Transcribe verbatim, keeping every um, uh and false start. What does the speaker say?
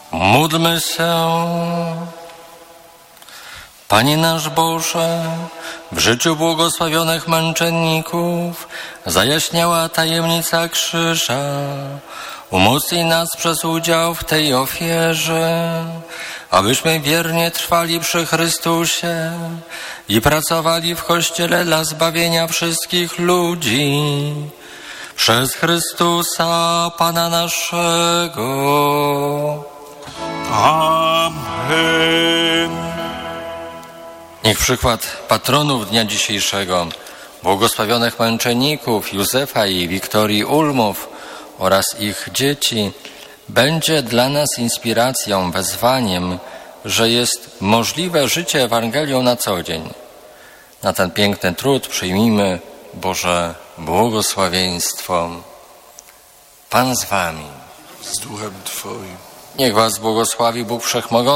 Módlmy się. Panie nasz Boże, w życiu błogosławionych męczenników zajaśniała tajemnica krzyża. Umocnij nas przez udział w tej ofierze, abyśmy wiernie trwali przy Chrystusie i pracowali w Kościele dla zbawienia wszystkich ludzi. Przez Chrystusa Pana naszego. Amen. Niech przykład patronów dnia dzisiejszego, błogosławionych męczenników Józefa i Wiktorii Ulmów oraz ich dzieci, będzie dla nas inspiracją, wezwaniem, że jest możliwe życie Ewangelią na co dzień. Na ten piękny trud przyjmijmy Boże błogosławieństwo. Pan z wami. Z duchem Twoim. Niech was błogosławi Bóg Wszechmogący,